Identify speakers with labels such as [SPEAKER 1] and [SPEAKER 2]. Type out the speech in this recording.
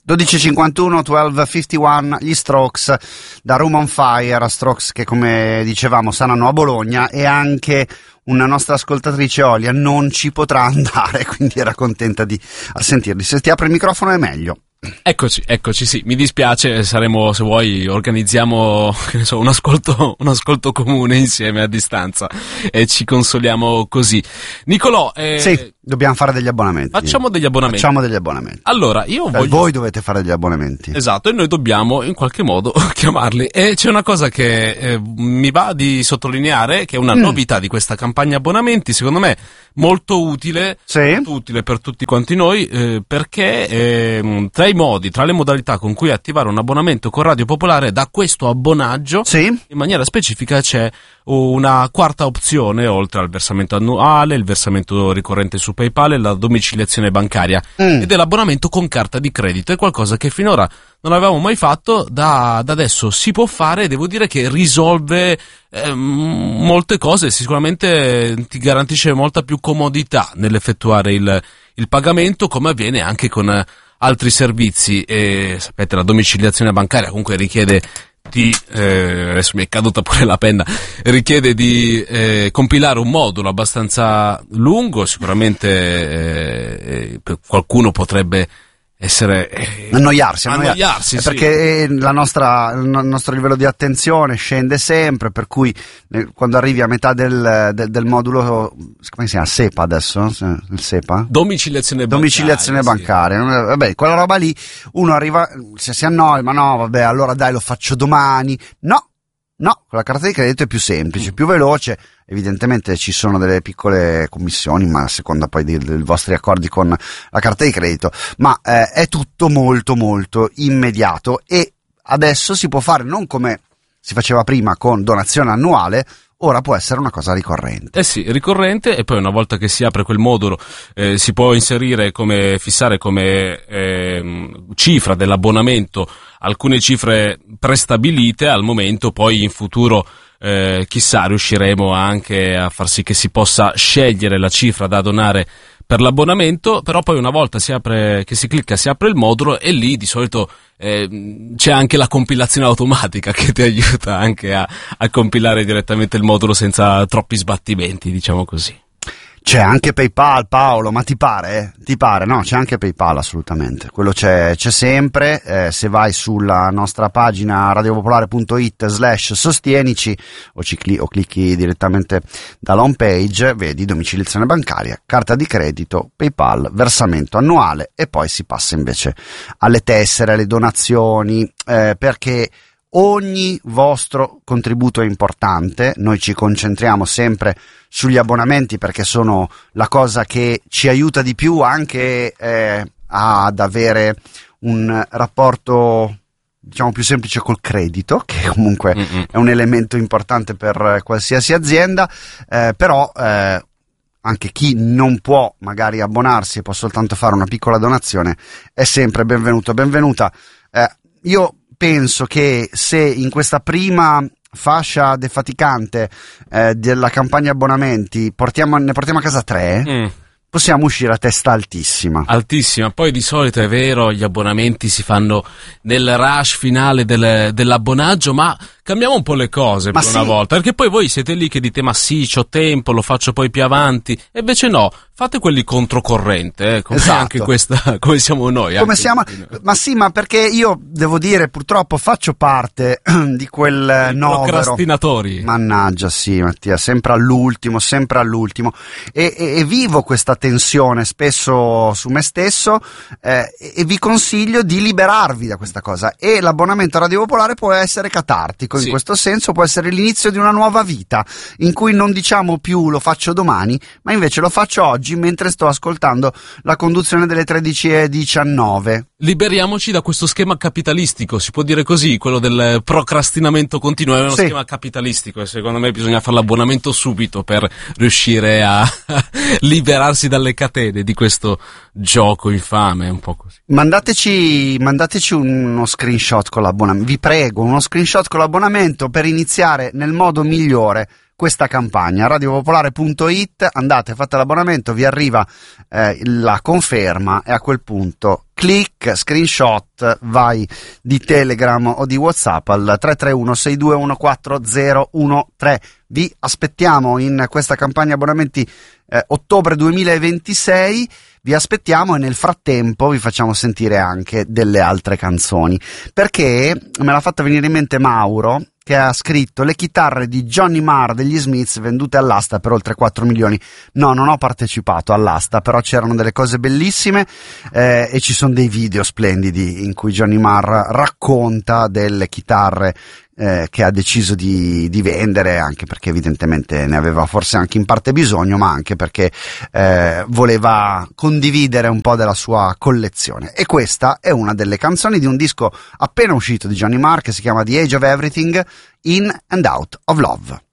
[SPEAKER 1] 12:51, 12:51, gli Strokes da Room on Fire, Strokes che come dicevamo saranno a Bologna, e anche una nostra ascoltatrice Olia non ci potrà andare, quindi era contenta di sentirli. Se ti apre il microfono è meglio.
[SPEAKER 2] Eccoci, sì, mi dispiace, saremo, se vuoi, organizziamo, che ne so, un ascolto comune insieme a distanza e ci consoliamo così. Nicolò,
[SPEAKER 1] sì, dobbiamo fare degli abbonamenti.
[SPEAKER 2] Facciamo degli abbonamenti. Allora,
[SPEAKER 1] voi dovete fare degli abbonamenti.
[SPEAKER 2] Esatto, e noi dobbiamo in qualche modo chiamarli. E c'è una cosa che mi va di sottolineare, che è una novità di questa campagna abbonamenti, secondo me molto utile, molto utile per tutti quanti noi, perché tra le modalità con cui attivare un abbonamento con Radio Popolare, da questo abbonaggio, in maniera specifica c'è una quarta opzione, oltre al versamento annuale, il versamento ricorrente su PayPal e la domiciliazione bancaria, ed è l'abbonamento con carta di credito. È qualcosa che finora non avevamo mai fatto, da adesso si può fare, e devo dire che risolve molte cose. Sicuramente ti garantisce molta più comodità nell'effettuare il pagamento, come avviene anche con altri servizi. E sapete, la domiciliazione bancaria comunque richiede adesso mi è caduta pure la penna, richiede di compilare un modulo abbastanza lungo. Sicuramente per qualcuno potrebbe
[SPEAKER 1] annoiarsi,
[SPEAKER 2] sì.
[SPEAKER 1] Perché il nostro livello di attenzione scende sempre, per cui quando arrivi a metà del modulo, come si chiama, SEPA adesso? Il SEPA?
[SPEAKER 2] Domiciliazione
[SPEAKER 1] bancaria. Vabbè, quella roba lì, uno arriva, si annoia, ma no, vabbè, allora dai, lo faccio domani. No, con la carta di credito è più semplice, più veloce. Evidentemente ci sono delle piccole commissioni, ma a seconda poi dei vostri accordi con la carta di credito, ma è tutto molto molto immediato, e adesso si può fare non come si faceva prima con donazione annuale, ora può essere una cosa ricorrente.
[SPEAKER 2] Ricorrente, e poi una volta che si apre quel modulo si può fissare come cifra dell'abbonamento alcune cifre prestabilite al momento. Poi in futuro chissà, riusciremo anche a far sì che si possa scegliere la cifra da donare per l'abbonamento. Però poi una volta si apre il modulo, e lì di solito c'è anche la compilazione automatica che ti aiuta anche a compilare direttamente il modulo senza troppi sbattimenti, diciamo così.
[SPEAKER 1] C'è anche PayPal, Paolo, ma ti pare? No, c'è anche PayPal, assolutamente. Quello c'è sempre. Se vai sulla nostra pagina radiopopolare.it/sostienici o clicchi direttamente dalla home page, vedi domiciliazione bancaria, carta di credito, PayPal, versamento annuale, e poi si passa invece alle tessere, alle donazioni, perché ogni vostro contributo è importante. Noi ci concentriamo sempre sugli abbonamenti perché sono la cosa che ci aiuta di più anche ad avere un rapporto, diciamo, più semplice col credito, che comunque è un elemento importante per qualsiasi azienda, però anche chi non può magari abbonarsi e può soltanto fare una piccola donazione è sempre benvenuta. Io penso che se in questa prima fascia defaticante della campagna abbonamenti ne portiamo a casa 3, possiamo uscire a testa altissima. Poi
[SPEAKER 2] di solito è vero, gli abbonamenti si fanno nel rush finale dell'abbonaggio, ma cambiamo un po' le cose per una volta, perché poi voi siete lì che dite ma sì, c'ho tempo, lo faccio poi più avanti, e invece no, fate quelli controcorrente, come anche questa, come siamo noi.
[SPEAKER 1] Ma perché io devo dire, purtroppo faccio parte di quel novero
[SPEAKER 2] procrastinatori.
[SPEAKER 1] Mannaggia, sì, Mattia, sempre all'ultimo, e vivo questa tensione spesso su me stesso, e vi consiglio di liberarvi da questa cosa, e l'abbonamento a Radio Popolare può essere catartico. In questo senso può essere l'inizio di una nuova vita, in cui non diciamo più lo faccio domani, ma invece lo faccio oggi mentre sto ascoltando la conduzione delle 13:19.
[SPEAKER 2] Liberiamoci da questo schema capitalistico, si può dire così, quello del procrastinamento continuo. È uno schema capitalistico, e secondo me bisogna fare l'abbonamento subito per riuscire a liberarsi dalle catene di questo gioco infame, un po' così.
[SPEAKER 1] Mandateci uno screenshot con l'abbonamento, vi prego, uno screenshot con l'abbonamento per iniziare nel modo migliore questa campagna. radiopopolare.it, andate, fate l'abbonamento, vi arriva la conferma, e a quel punto click, screenshot, vai di Telegram o di WhatsApp al 331-6214013. Vi aspettiamo in questa campagna abbonamenti ottobre 2026, vi aspettiamo, e nel frattempo vi facciamo sentire anche delle altre canzoni, perché me l'ha fatta venire in mente Mauro, che ha scritto: le chitarre di Johnny Marr degli Smiths vendute all'asta per oltre 4 milioni. No, non ho partecipato all'asta, però c'erano delle cose bellissime e ci sono dei video splendidi in cui Johnny Marr racconta delle chitarre che ha deciso di vendere, anche perché evidentemente ne aveva forse anche in parte bisogno, ma anche perché voleva condividere un po' della sua collezione. E questa è una delle canzoni di un disco appena uscito di Johnny Marr che si chiama The Age of Everything, In and Out of Love.